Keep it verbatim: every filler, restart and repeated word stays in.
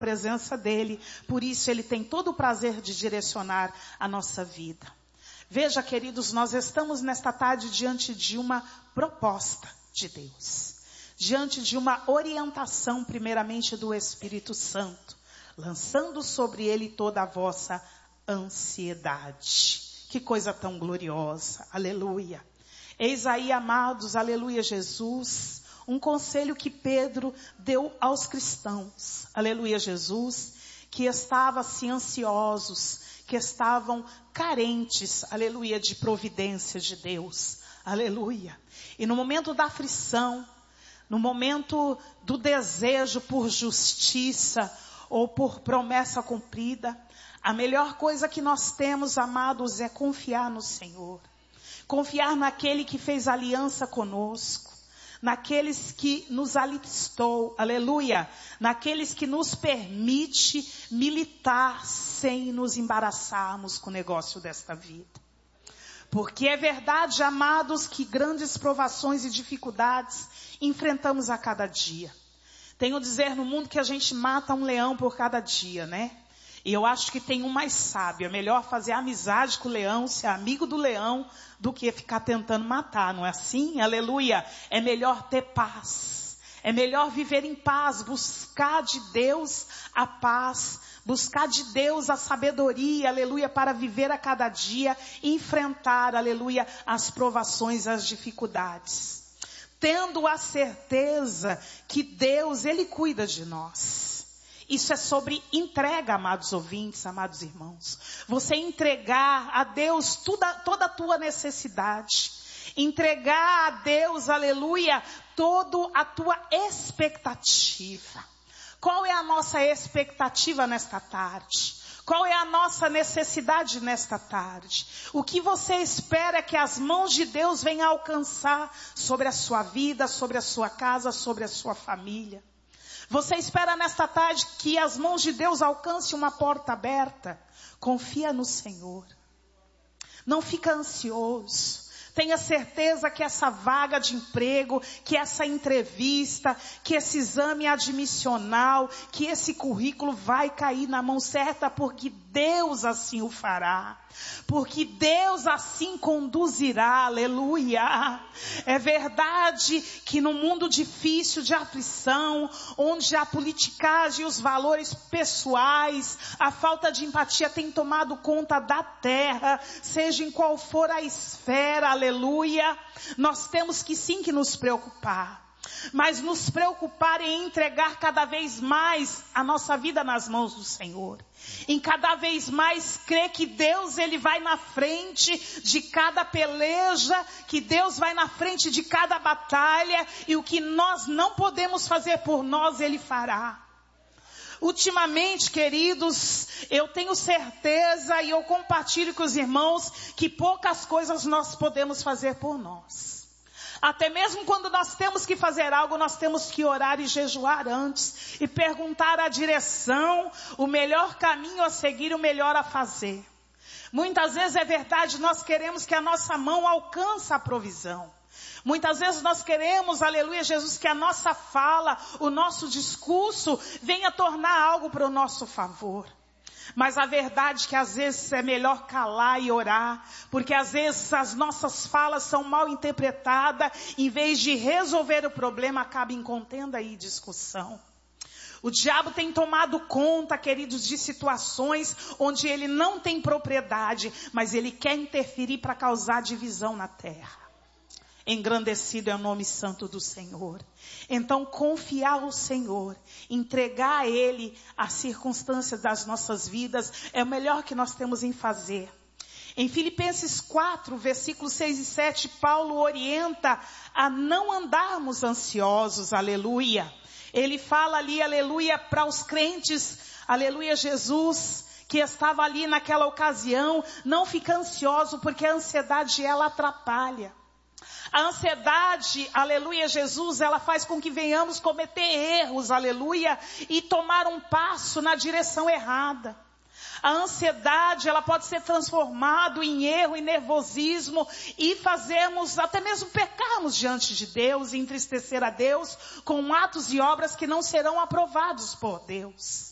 presença dele, por isso ele tem todo o prazer de direcionar a nossa vida. Veja, queridos, nós estamos nesta tarde diante de uma proposta de Deus, diante de uma orientação primeiramente do Espírito Santo, lançando sobre ele toda a vossa ansiedade. Que coisa tão gloriosa, aleluia. Eis aí, amados, aleluia, Jesus, um conselho que Pedro deu aos cristãos, aleluia, Jesus, que estavam assim ansiosos, que estavam carentes, aleluia, de providência de Deus, aleluia. E no momento da aflição, no momento do desejo por justiça ou por promessa cumprida, a melhor coisa que nós temos, amados, é confiar no Senhor. Confiar naquele que fez aliança conosco, naqueles que nos alistou, aleluia, naqueles que nos permite militar sem nos embaraçarmos com o negócio desta vida. Porque é verdade, amados, que grandes provações e dificuldades enfrentamos a cada dia. Tenho a dizer no mundo que a gente mata um leão por cada dia, né? E eu acho que tem um mais sábio. É melhor fazer amizade com o leão, ser amigo do leão, do que ficar tentando matar, não é assim? Aleluia! É melhor ter paz. É melhor viver em paz, buscar de Deus a paz, buscar de Deus a sabedoria, aleluia, para viver a cada dia, enfrentar, aleluia, as provações, as dificuldades. Tendo a certeza que Deus, Ele cuida de nós. Isso é sobre entrega, amados ouvintes, amados irmãos. Você entregar a Deus toda, toda a tua necessidade. Entregar a Deus, aleluia, toda a tua expectativa. Qual é a nossa expectativa nesta tarde? Qual é a nossa necessidade nesta tarde? O que você espera é que as mãos de Deus venham alcançar sobre a sua vida, sobre a sua casa, sobre a sua família? Você espera nesta tarde que as mãos de Deus alcancem uma porta aberta? Confia no Senhor. Não fica ansioso. Tenha certeza que essa vaga de emprego, que essa entrevista, que esse exame admissional, que esse currículo vai cair na mão certa, porque Deus assim o fará. Porque Deus assim conduzirá, aleluia. É verdade que no mundo difícil de aflição, onde a politicagem e os valores pessoais, a falta de empatia tem tomado conta da terra, seja em qual for a esfera, aleluia, nós temos que sim que nos preocupar. Mas nos preocupar em entregar cada vez mais a nossa vida nas mãos do Senhor. Em cada vez mais crer que Deus, Ele vai na frente de cada peleja, que Deus vai na frente de cada batalha, e o que nós não podemos fazer por nós, Ele fará. Ultimamente, queridos, eu tenho certeza e eu compartilho com os irmãos que poucas coisas nós podemos fazer por nós. Até mesmo quando nós temos que fazer algo, nós temos que orar e jejuar antes. E perguntar a direção, o melhor caminho a seguir, o melhor a fazer. Muitas vezes é verdade, nós queremos que a nossa mão alcance a provisão. Muitas vezes nós queremos, aleluia, Jesus, que a nossa fala, o nosso discurso venha tornar algo para o nosso favor. Mas a verdade é que às vezes é melhor calar e orar, porque às vezes as nossas falas são mal interpretadas, em vez de resolver o problema, acaba em contenda e discussão. O diabo tem tomado conta, queridos, de situações onde ele não tem propriedade, mas ele quer interferir para causar divisão na terra. Engrandecido é o nome santo do Senhor. Então confiar ao Senhor, entregar a Ele as circunstâncias das nossas vidas, é o melhor que nós temos em fazer. Em Filipenses quatro, versículos seis e sete, Paulo orienta a não andarmos ansiosos, aleluia. Ele fala ali, aleluia, para os crentes, aleluia, Jesus, que estava ali naquela ocasião, não fica ansioso, porque a ansiedade ela atrapalha. A ansiedade, aleluia, Jesus, ela faz com que venhamos cometer erros, aleluia, e tomar um passo na direção errada. A ansiedade, ela pode ser transformada em erro, em nervosismo, e fazermos, até mesmo pecarmos diante de Deus, e entristecer a Deus com atos e obras que não serão aprovados por Deus.